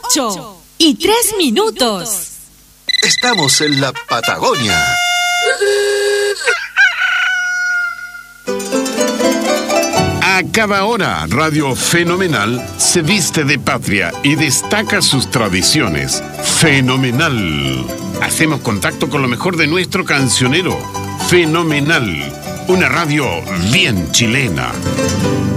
8:03. Estamos en la Patagonia. A cada hora, Radio Fenomenal se viste de patria y destaca sus tradiciones. Fenomenal. Hacemos contacto con lo mejor de nuestro cancionero. Fenomenal. Una radio bien chilena.